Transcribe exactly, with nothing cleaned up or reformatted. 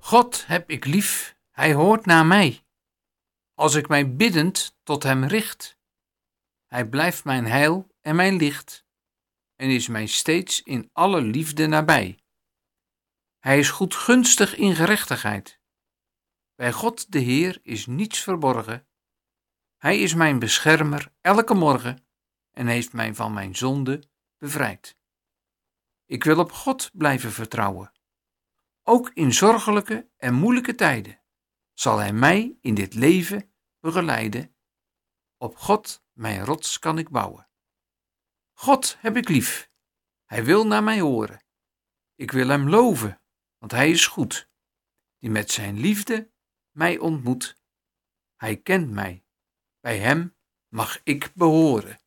God heb ik lief, hij hoort naar mij. Als ik mij biddend tot hem richt, hij blijft mijn heil en mijn licht en is mij steeds in alle liefde nabij. Hij is goedgunstig in gerechtigheid. Bij God de Heer is niets verborgen. Hij is mijn beschermer elke morgen en heeft mij van mijn zonde bevrijd. Ik wil op God blijven vertrouwen. Ook in zorgelijke en moeilijke tijden zal hij mij in dit leven begeleiden. Op God, mijn rots, kan ik bouwen. God heb ik lief. Hij wil naar mij horen. Ik wil hem loven, want hij is goed, die met zijn liefde mij ontmoet. Hij kent mij. Bij hem mag ik behoren.